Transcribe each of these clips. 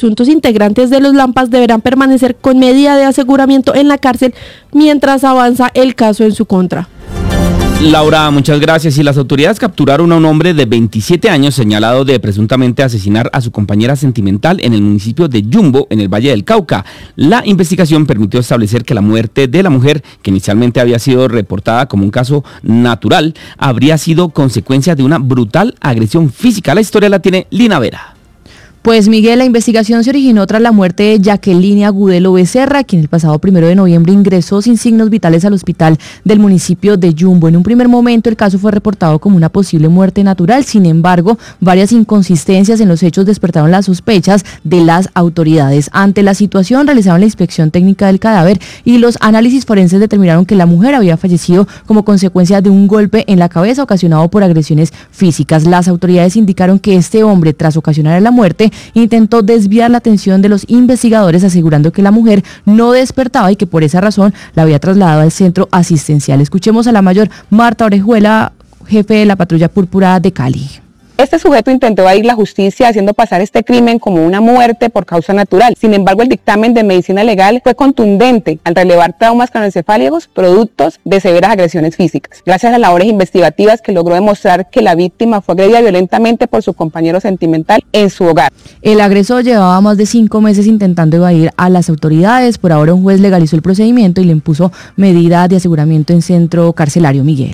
presuntos integrantes de los Lampas deberán permanecer con medida de aseguramiento en la cárcel mientras avanza el caso en su contra. Laura, muchas gracias. Y las autoridades capturaron a un hombre de 27 años señalado de presuntamente asesinar a su compañera sentimental en el municipio de Yumbo, en el Valle del Cauca. La investigación permitió establecer que la muerte de la mujer, que inicialmente había sido reportada como un caso natural, habría sido consecuencia de una brutal agresión física. La historia la tiene Lina Vera. Pues Miguel, la investigación se originó tras la muerte de Jacqueline Agudelo Becerra, quien el pasado 1 de noviembre ingresó sin signos vitales al hospital del municipio de Yumbo. En un primer momento el caso fue reportado como una posible muerte natural, sin embargo, varias inconsistencias en los hechos despertaron las sospechas de las autoridades. Ante la situación realizaron la inspección técnica del cadáver y los análisis forenses determinaron que la mujer había fallecido como consecuencia de un golpe en la cabeza ocasionado por agresiones físicas. Las autoridades indicaron que este hombre, tras ocasionar la muerte, intentó desviar la atención de los investigadores, asegurando que la mujer no despertaba y que por esa razón la había trasladado al centro asistencial. Escuchemos a la mayor Marta Orejuela, jefe de la Patrulla Púrpura de Cali. Este sujeto intentó evadir la justicia haciendo pasar este crimen como una muerte por causa natural. Sin embargo, el dictamen de medicina legal fue contundente al relevar traumas craneoencefálicos productos de severas agresiones físicas. Gracias a las labores investigativas que logró demostrar que la víctima fue agredida violentamente por su compañero sentimental en su hogar. El agresor llevaba más de 5 meses intentando evadir a las autoridades. Por ahora un juez legalizó el procedimiento y le impuso medida de aseguramiento en centro carcelario. Miguel.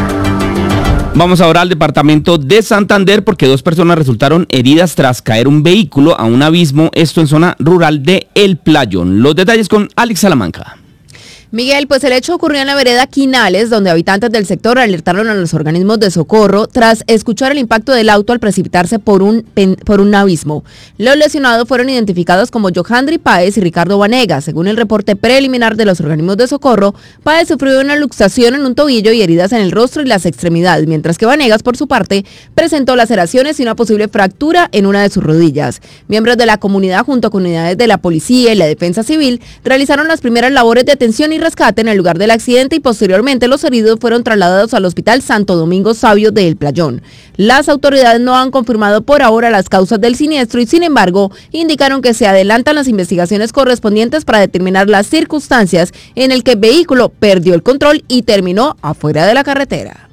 Vamos ahora al departamento de Santander porque 2 personas resultaron heridas tras caer un vehículo a un abismo, esto en zona rural de El Playón. Los detalles con Alex Salamanca. Miguel, pues el hecho ocurrió en la vereda Quinales, donde habitantes del sector alertaron a los organismos de socorro tras escuchar el impacto del auto al precipitarse por un abismo. Los lesionados fueron identificados como Johandri Páez y Ricardo Vanegas. Según el reporte preliminar de los organismos de socorro, Páez sufrió una luxación en un tobillo y heridas en el rostro y las extremidades, mientras que Vanegas, por su parte, presentó laceraciones y una posible fractura en una de sus rodillas. Miembros de la comunidad, junto con unidades de la policía y la defensa civil, realizaron las primeras labores de atención y rescate en el lugar del accidente y posteriormente los heridos fueron trasladados al Hospital Santo Domingo Savio de El Playón. Las autoridades no han confirmado por ahora las causas del siniestro y sin embargo indicaron que se adelantan las investigaciones correspondientes para determinar las circunstancias en el que el vehículo perdió el control y terminó afuera de la carretera.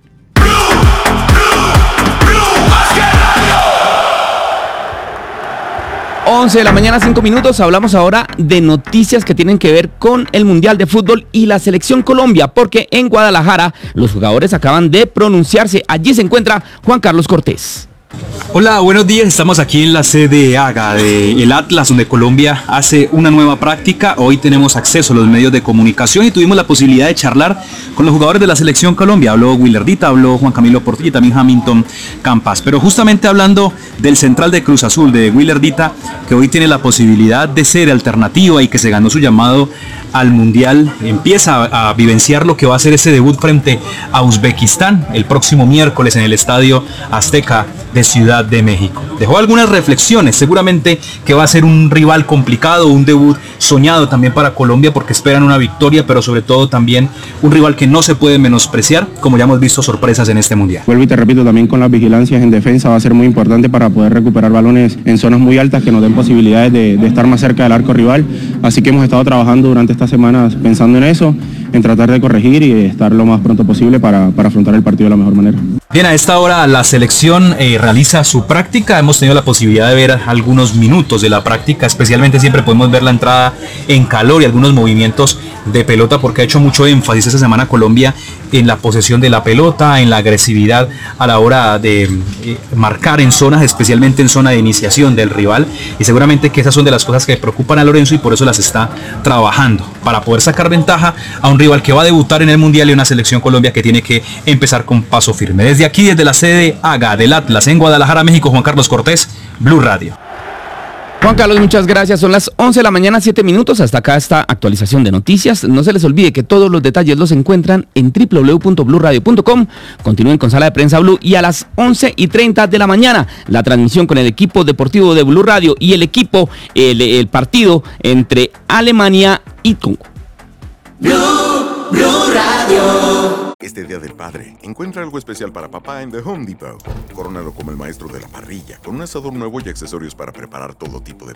11 de la mañana, 5 minutos. Hablamos ahora de noticias que tienen que ver con el Mundial de Fútbol y la Selección Colombia, porque en Guadalajara los jugadores acaban de pronunciarse. Allí se encuentra Juan Carlos Cortés. Hola, buenos días. Estamos aquí en la sede AGA del Atlas, donde Colombia hace una nueva práctica. Hoy tenemos acceso a los medios de comunicación y tuvimos la posibilidad de charlar con los jugadores de la Selección Colombia. Habló Willardita, habló Juan Camilo Portillo y también Hamilton Campas. Pero justamente hablando del central de Cruz Azul, de Willardita, que hoy tiene la posibilidad de ser alternativa y que se ganó su llamado al Mundial, empieza a vivenciar lo que va a ser ese debut frente a Uzbekistán el próximo miércoles en el Estadio Azteca de Ciudad de México. Dejó algunas reflexiones, seguramente que va a ser un rival complicado, un debut soñado también para Colombia porque esperan una victoria, pero sobre todo también un rival que no se puede menospreciar, como ya hemos visto sorpresas en este Mundial. Vuelvo y te repito, también con las vigilancias en defensa va a ser muy importante para poder recuperar balones en zonas muy altas que nos den posibilidades de estar más cerca del arco rival, así que hemos estado trabajando durante estas semanas pensando en eso, en tratar de corregir y estar lo más pronto posible para afrontar el partido de la mejor manera. Bien, a esta hora la selección realiza su práctica. Hemos tenido la posibilidad de ver algunos minutos de la práctica, especialmente siempre podemos ver la entrada en calor y algunos movimientos de pelota, porque ha hecho mucho énfasis esta semana Colombia en la posesión de la pelota, en la agresividad a la hora de marcar en zonas, especialmente en zona de iniciación del rival, y seguramente que esas son de las cosas que preocupan a Lorenzo y por eso las está trabajando, para poder sacar ventaja a un rival que va a debutar en el Mundial y una selección Colombia que tiene que empezar con paso firme. Desde aquí, desde la sede AGA del Atlas en Guadalajara, México, Juan Carlos Cortés, Blue Radio. Juan Carlos, muchas gracias. Son las 11 de la mañana, 7 minutos. Hasta acá esta actualización de noticias. No se les olvide que todos los detalles los encuentran en www.bluradio.com. Continúen con Sala de Prensa Blue y a las 11:30 de la mañana la transmisión con el equipo deportivo de Blue Radio y el equipo, el partido entre Alemania y Congo. Blue Radio. Este Día del Padre, encuentra algo especial para papá en The Home Depot. Corónalo como el maestro de la parrilla, con un asador nuevo y accesorios para preparar todo tipo de